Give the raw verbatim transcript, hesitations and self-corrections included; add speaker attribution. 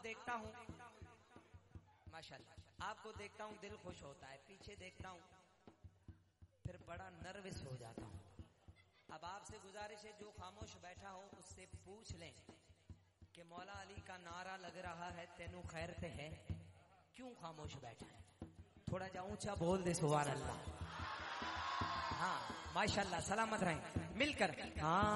Speaker 1: देखता हूँ माशाल्लाह, आपको देखता हूँ दिल खुश होता है, पीछे देखता हूँ फिर बड़ा नर्वस हो जाता हूँ। अब आपसे गुजारिश है जो खामोश बैठा हो उससे पूछ लें कि मौला अली का नारा लग रहा है तेनू खैर ते है, क्यों खामोश बैठा है? थोड़ा जा ऊंचा बोल दे सुभान अल्लाह। हाँ माशाल्लाह, सलामत रहें मिलकर। हाँ